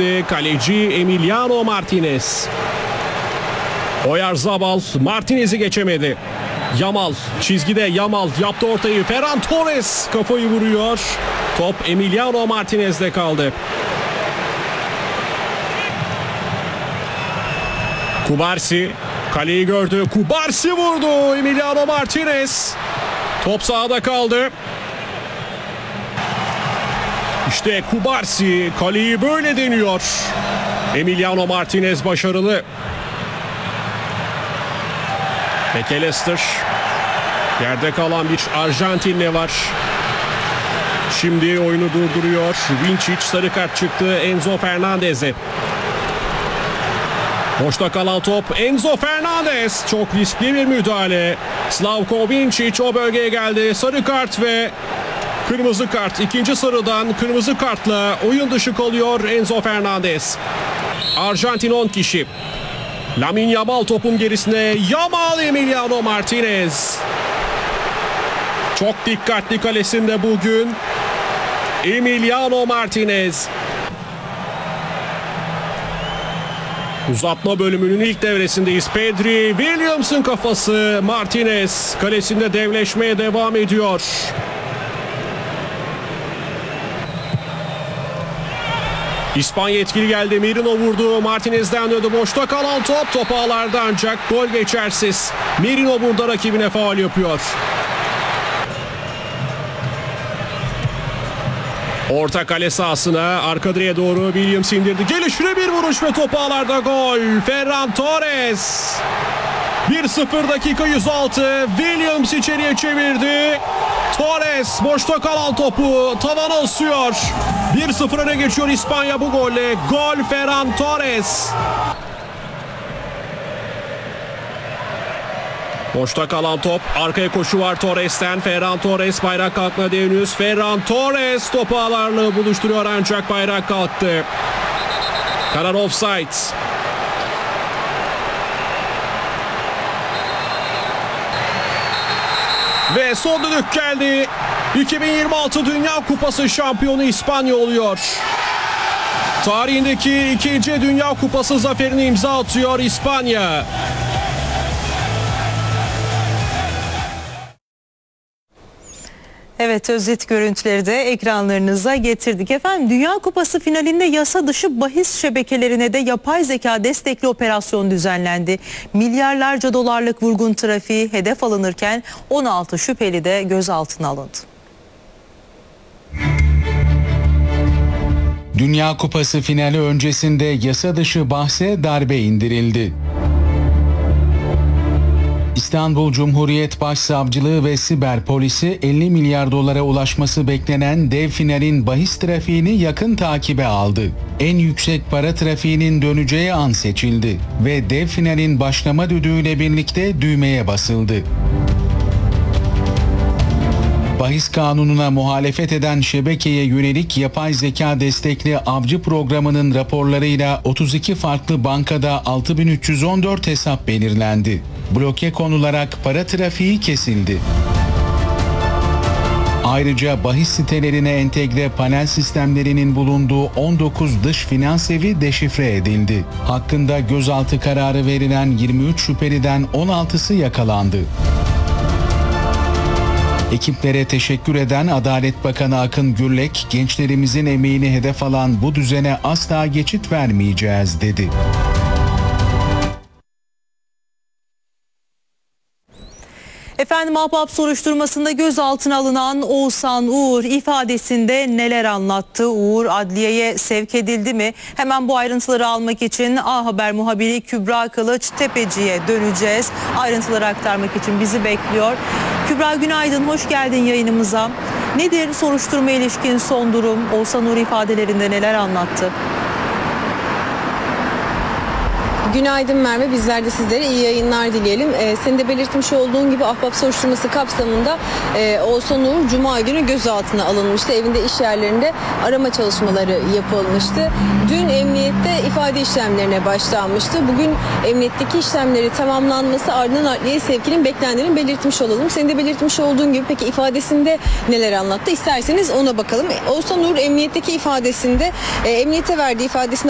Şimdi kaleci Emiliano Martinez. Oyarzabal Martinez'i geçemedi. Yamal çizgide, Yamal yaptı ortayı. Ferran Torres kafayı vuruyor. Top Emiliano Martinez'de kaldı. Kubarsi kaleyi gördü. Kubarsi vurdu. Emiliano Martinez. Top sahada kaldı. İşte Kubarsi kaleyi böyle deniyor. Emiliano Martinez başarılı. McAllister. Yerde kalan bir Arjantinli var. Şimdi oyunu durduruyor. Vinčić sarı kart çıktı Enzo Fernandez'e. Boşta kalan top Enzo Fernandez. Çok riskli bir müdahale. Slavko Vinčić o bölgeye geldi. Sarı kart ve kırmızı kart. İkinci sarıdan kırmızı kartla oyun dışı kalıyor Enzo Fernandez. Arjantin 10 kişi. Lamine Yamal topun gerisine. Yamal, Emiliano Martinez. Çok dikkatli kalesinde bugün Emiliano Martinez. Uzatma bölümünün ilk devresindeyiz. Pedri, Williams'ın kafası. Martinez kalesinde devleşmeye devam ediyor. İspanya etkili geldi. Merino vurdu. Martinez'den döndü. Boşta kalan top ağlarda ancak gol geçersiz. Merino burada rakibine faul yapıyor. Orta kale sahasına, arka direğe doğru Williams indirdi. Gelişine bir vuruş ve top ağlarda gol. Ferran Torres. 1-0 dakika 106. Williams içeriye çevirdi. Torres boşta kalan topu tavana asıyor. 1-0 öne geçiyor İspanya bu golle. Gol Ferran Torres. Boşta kalan top. Arkaya koşu var Torres'ten. Ferran Torres bayrak kalkmadı henüz. Ferran Torres topu ağlarla buluşturuyor ancak bayrak kalktı. Karar offside. Ve son düdük geldi. 2026 Dünya Kupası şampiyonu İspanya oluyor. Tarihindeki ikinci Dünya Kupası zaferini imza atıyor İspanya. Evet, özet görüntüleri de ekranlarınıza getirdik. Efendim, Dünya Kupası finalinde yasa dışı bahis şebekelerine de yapay zeka destekli operasyon düzenlendi. Milyarlarca dolarlık vurgun trafiği hedef alınırken 16 şüpheli de gözaltına alındı. Dünya Kupası finali öncesinde yasa dışı bahse darbe indirildi. İstanbul Cumhuriyet Başsavcılığı ve Siber Polisi 50 milyar dolara ulaşması beklenen dev finalin bahis trafiğini yakın takibe aldı. En yüksek para trafiğinin döneceği an seçildi ve dev finalin başlama düdüğüyle birlikte düğmeye basıldı. Bahis kanununa muhalefet eden şebekeye yönelik yapay zeka destekli avcı programının raporlarıyla 32 farklı bankada 6314 hesap belirlendi. Bloke konularak para trafiği kesildi. Ayrıca bahis sitelerine entegre panel sistemlerinin bulunduğu 19 dış finans evi deşifre edildi. Hakkında gözaltı kararı verilen 23 şüpheliden 16'sı yakalandı. Ekiplere teşekkür eden Adalet Bakanı Akın Gürlek, gençlerimizin emeğini hedef alan bu düzene asla geçit vermeyeceğiz dedi. Efendim, Ahbap soruşturmasında gözaltına alınan Oğuzhan Uğur ifadesinde neler anlattı? Uğur adliyeye sevk edildi mi? Hemen bu ayrıntıları almak için A Haber muhabiri Kübra Kılıç Tepeci'ye döneceğiz. Ayrıntıları aktarmak için bizi bekliyor. Kübra, günaydın, hoş geldin yayınımıza. Nedir soruşturma ilişkin son durum? Oğuzhan Uğur ifadelerinde neler anlattı? Günaydın Merve, bizler de sizlere iyi yayınlar dileyelim. Senin de belirtmiş olduğun gibi Ahbap soruşturması kapsamında Oğuzhan Uğur Cuma günü gözaltına alınmıştı. Evinde, iş yerlerinde arama çalışmaları yapılmıştı. Dün emniyette ifade işlemlerine başlanmıştı. Bugün emniyetteki işlemleri tamamlanması ardından adliye sevkinin beklendiğini belirtmiş olalım. Senin de belirtmiş olduğun gibi peki ifadesinde neler anlattı? İsterseniz ona bakalım. Oğuzhan Uğur emniyetteki ifadesinde, emniyete verdiği ifadesinde